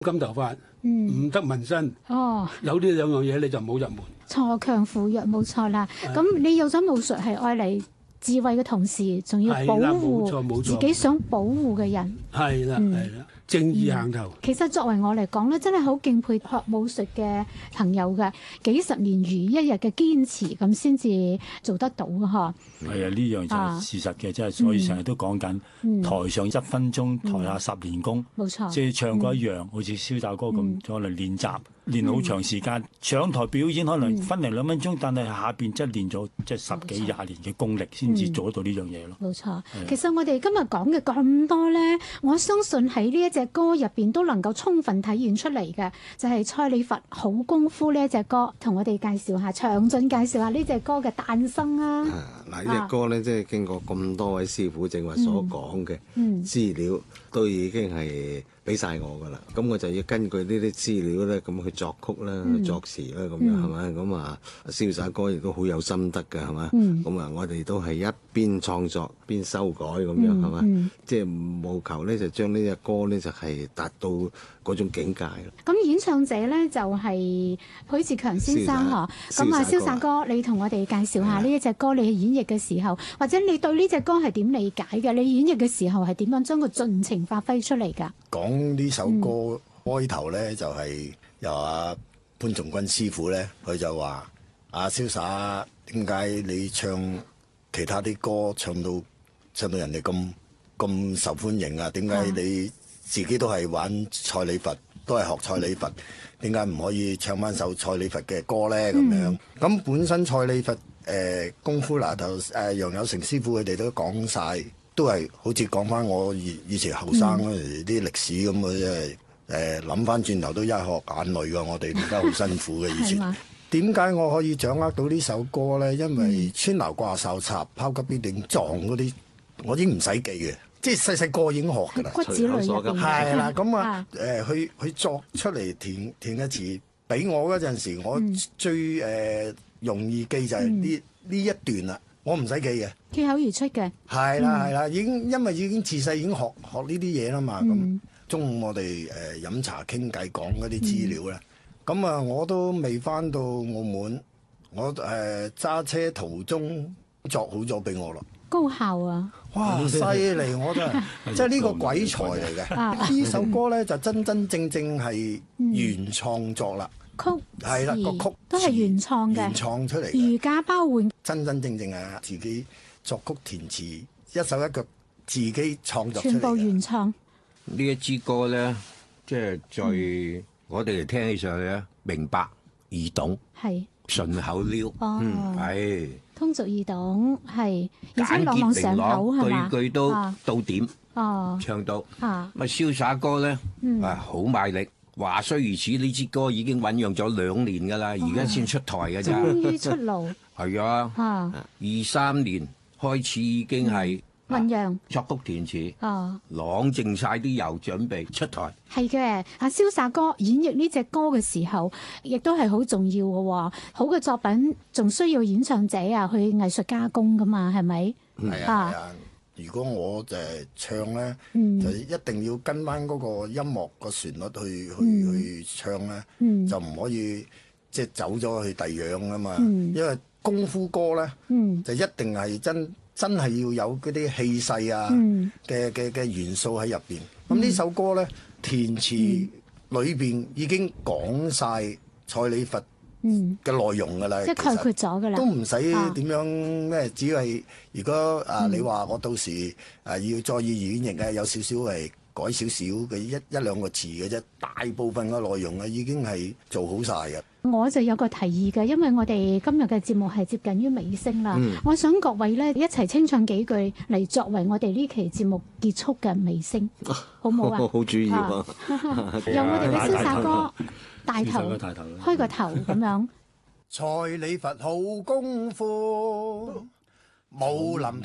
金頭髮，唔得紋身。有呢兩樣嘢你就冇入門。 鋤強扶弱冇錯啦。咁你有咗武術係愛嚟智慧嘅同時，仲要保護自己想保護嘅人。 係啦，係啦。正義行頭。 其實作為我嚟講咧，真係好敬佩學武術嘅朋友嘅，幾十年如一日嘅堅持，咁先至做得到嘅嗬。 係啊，呢樣就係事實嘅，即係所以成日都講緊台上1分鐘，台下10年功。 冇錯。 即係唱歌一樣，好似瀟灑哥咁，可能練習練好長時間，上台表演可能分零2分鐘，但係下邊即係練咗即係10幾20年嘅功力，先至做得到呢樣嘢咯。 冇錯。其實我哋今日講嘅咁多咧，我相信喺呢一隻歌入邊都能夠充分體現出嚟嘅，就係蔡李佛好功夫呢一隻歌，同我哋介紹下，詳盡介紹下呢隻歌嘅誕生啊！ 嗱，呢隻歌咧，即係經過咁多位師傅正話所講嘅資料，都已經係俾晒我噶啦。咁我就要根據呢啲資料咧，咁去作曲啦、作詞啦，咁樣係咪？咁啊，瀟灑哥亦都好有心得㗎，係嘛？咁啊，我哋都係一邊創作邊修改咁樣，係嘛？即係務求咧，就將呢隻歌咧就係達到嗰種境界。 咁演唱者咧就係許志強先生嗬。咁啊，瀟灑哥，你同我哋介紹下呢一隻歌，你演繹嘅時候，或者你對呢隻歌係點理解嘅？你演繹嘅時候係點樣將佢盡情發揮出嚟㗎？ 講呢首歌開頭咧，就係由阿潘仲君師傅咧，佢就話：阿瀟灑，點解你唱其他啲歌唱到人哋咁受歡迎啊？點解你自己都係玩蔡李佛，都係學蔡李佛，點解唔可以唱翻首蔡李佛嘅歌咧？咁樣咁本身蔡李佛功夫拿頭楊有成師傅佢哋都講晒，都係好似講翻我以前後生嗰時啲歷史咁嘅，即係諗翻轉頭都一殼眼淚㗎。我哋而家好辛苦嘅以前。點解我可以掌握到呢首歌咧？因為穿流掛哨插、拋急必定撞嗰啲，我已經唔使記嘅，即係細細個已經學㗎啦。 骨子裏入邊係啦，咁啊佢作出嚟填嘅詞，俾我嗰陣時，我最容易記就係呢一段啦。我唔使記嘅， 脫口而出嘅。係啦，因為已經自細已經學呢啲嘢啦嘛。咁中午我哋飲茶傾偈講嗰啲資料咧，咁啊我都未翻到澳門，我揸車途中作好咗俾我咯。 高效啊！ 哇，犀利！我真係即係呢個鬼才嚟嘅。呢首歌咧就真真正正係原創作啦。 曲係啦，個曲都係原創嘅， 原創出嚟， 如假包換， 真真正正係自己作曲填詞，一手一腳自己創作出嚟， 全部原創。 呢一支歌咧，即係最我哋嚟聽起上去咧，明白易懂， 係順口溜，係通俗易懂，係而且朗朗上口係嘛， 句句都到點，唱到咁瀟灑歌咧，好賣力。話雖如此，呢支歌已經醖釀咗2年㗎啦，而家先出台㗎咋。 終於出爐。 係啊，23年開始已經係醖釀作曲填詞，朗淨晒啲油，準備出台。 係嘅，阿瀟灑哥演繹呢隻歌嘅時候，亦都係好重要嘅喎。好嘅作品仲需要演唱者去藝術加工㗎嘛，係咪？ 係啊。如果我唱咧，就一定要跟翻嗰個音樂個旋律去唱咧，就唔可以即係走咗去第樣啊嘛。因為功夫歌咧，就一定係真係要有嗰啲氣勢啊嘅元素喺入邊。咁呢首歌咧，填詞裏邊已經講晒蔡李佛嘅內容㗎啦， 即係概括咗㗎啦， 都唔使點樣咩，只係如果你話我到時要再以演繹有少少係改少少嘅一兩個詞嘅啫，大部分嘅內容已經係做好晒嘅。 我就有個提議嘅，因為我哋今日嘅節目係接近於尾聲啦，我想各位咧一齊清唱幾句嚟作為我哋呢期節目結束嘅尾聲，好唔好啊？ 好主意喎！ 由我哋嘅瀟灑哥帶頭開個頭咁樣。 蔡李佛好功夫，武林